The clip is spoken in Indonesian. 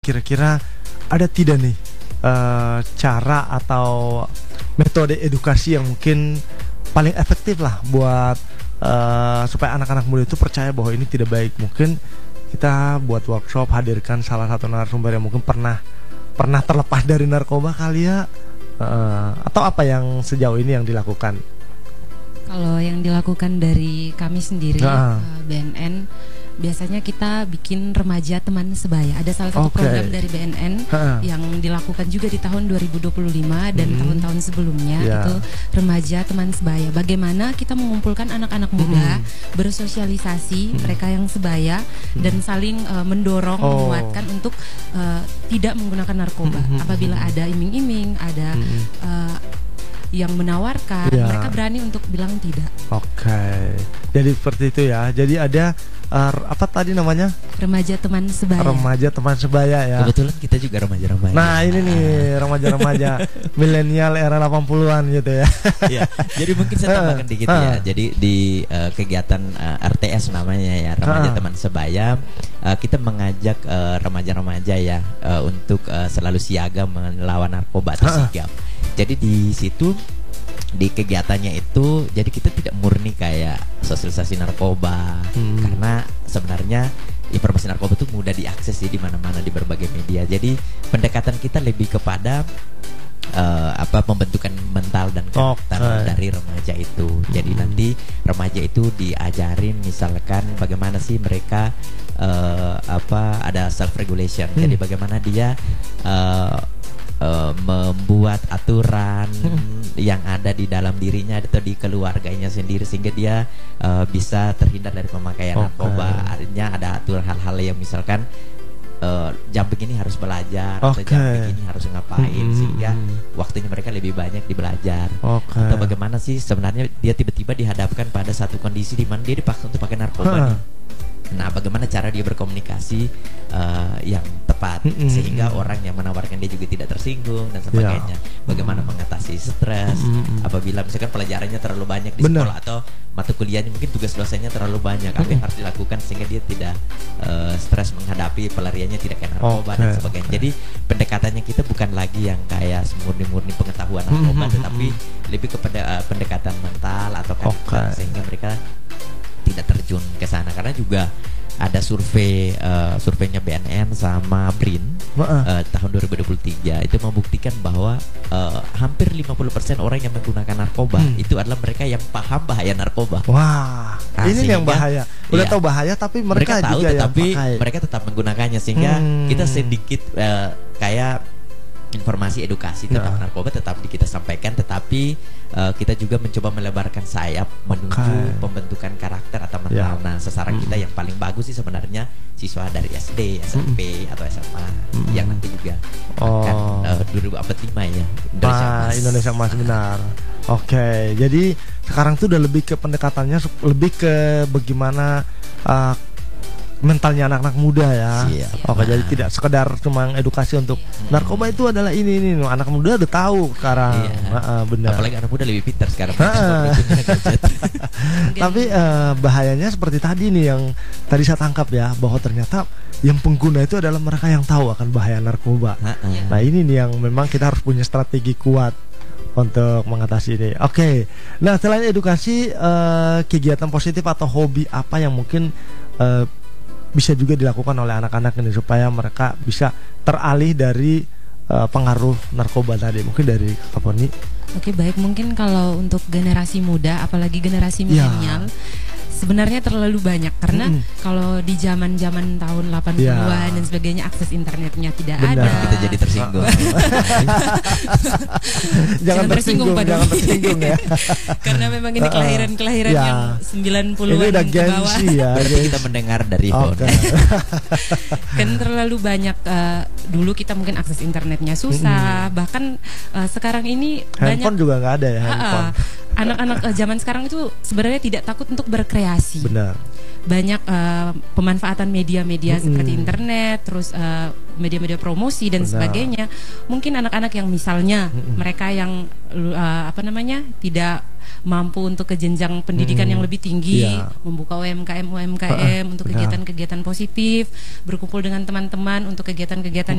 kira-kira ada tidak nih cara atau metode edukasi yang mungkin paling efektif lah buat supaya anak-anak muda itu percaya bahwa ini tidak baik. Mungkin kita buat workshop, hadirkan salah satu narasumber yang mungkin pernah terlepas dari narkoba kali ya, atau apa yang sejauh ini yang dilakukan? Kalau yang dilakukan dari kami sendiri, BNN, biasanya kita bikin remaja teman sebaya. Ada salah satu program dari BNN yang dilakukan juga di tahun 2025 dan tahun-tahun sebelumnya, itu remaja teman sebaya. Bagaimana kita mengumpulkan anak-anak muda, bersosialisasi, mereka yang sebaya, dan saling mendorong, menguatkan untuk tidak menggunakan narkoba. Apabila ada iming-iming, ada yang menawarkan, mereka berani untuk bilang tidak. Jadi seperti itu ya. Jadi ada apa tadi namanya? Remaja teman sebaya. Remaja teman sebaya ya. Kebetulan kita juga remaja-remaja. Nah, ini nih remaja-remaja milenial era 80-an gitu ya. Ya, jadi mungkin saya tambahkan dikit ya. Jadi di kegiatan RTS namanya ya, Remaja Teman Sebaya, kita mengajak remaja-remaja ya untuk selalu siaga melawan narkoba atau sigap. Jadi di situ, di kegiatannya itu, jadi kita tidak murni kayak sosialisasi narkoba, karena sebenarnya informasi narkoba itu mudah diakses ya, di mana-mana, di berbagai media. Jadi pendekatan kita lebih kepada pembentukan mental dan karakter dari remaja itu. Jadi nanti remaja itu diajarin misalkan bagaimana sih mereka ada self regulation. Jadi bagaimana dia membuat aturan yang ada di dalam dirinya atau di keluarganya sendiri, sehingga dia bisa terhindar dari pemakaian narkoba. Artinya ada aturan hal-hal yang misalkan jam begini harus belajar, atau jam begini harus ngapain, sehingga waktunya mereka lebih banyak di belajar. Atau bagaimana sih sebenarnya dia tiba-tiba dihadapkan pada satu kondisi di mana dia dipaksa untuk pakai narkoba nih. Nah, bagaimana cara dia berkomunikasi yang tepat sehingga orang yang menawarkan dia juga tidak tersinggung dan sebagainya. Bagaimana mengatasi stres apabila misalkan pelajarannya terlalu banyak di sekolah, atau mata kuliahnya mungkin tugas dosennya terlalu banyak. Apa yang harus dilakukan sehingga dia tidak stres menghadapi pelariannya, tidak kena narkoba dan sebagainya. Jadi pendekatannya kita bukan lagi yang kayak murni-murni pengetahuan narkoba, tetapi lebih kepada pendekatan mental atau karakter, sehingga mereka tidak terjun ke sana. Karena juga ada surveinya BNN sama BRIN tahun 2023 itu membuktikan bahwa hampir 50% orang yang menggunakan narkoba itu adalah mereka yang paham bahaya narkoba. Wah, ini yang bahaya. Udah tahu bahaya tapi mereka tahu, juga tetapi yang pakai. Mereka tetap menggunakannya, sehingga kita sedikit kayak informasi edukasi tentang narkoba tetap kita sampaikan, tetapi kita juga mencoba melebarkan sayap menuju pembentukan karakter atau mental. Nah, sasaran kita yang paling bagus sih sebenarnya siswa dari SD, SMP atau SMA yang nanti juga akan 2045 ya, Indonesia Emas benar. Jadi sekarang tuh udah lebih ke pendekatannya, lebih ke bagaimana mentalnya anak-anak muda ya. Jadi tidak sekedar cuma edukasi untuk narkoba itu adalah ini anak muda udah tahu sekarang. Benar. Apalagi anak muda lebih pintar sekarang. Tapi bahayanya seperti tadi nih yang tadi saya tangkap ya, bahwa ternyata yang pengguna itu adalah mereka yang tahu akan bahaya narkoba. Nah, ini nih yang memang kita harus punya strategi kuat untuk mengatasi ini. Nah, selain edukasi, kegiatan positif atau hobi apa yang mungkin bisa juga dilakukan oleh anak-anak ini supaya mereka bisa teralih dari pengaruh narkoba tadi? Mungkin dari Kaponi. Baik, mungkin kalau untuk generasi muda, apalagi generasi milenial, sebenarnya terlalu banyak, karena kalau di zaman-zaman tahun 80-an dan sebagainya akses internetnya tidak ada. Kita jadi tersinggung. Jangan tersinggung ya. Karena memang ini kelahiran yang 90-an ke bawah. Berarti kita mendengar dari phone. Kan terlalu banyak. Dulu kita mungkin akses internetnya susah, bahkan sekarang ini handphone juga nggak ada ya. Anak-anak zaman sekarang itu sebenarnya tidak takut untuk berkreasi. Benar. Banyak pemanfaatan media-media seperti internet, terus media-media promosi dan sebagainya. Mungkin anak-anak yang misalnya mereka yang tidak mampu untuk ke jenjang pendidikan yang lebih tinggi, membuka UMKM untuk kegiatan-kegiatan positif, berkumpul dengan teman-teman untuk kegiatan-kegiatan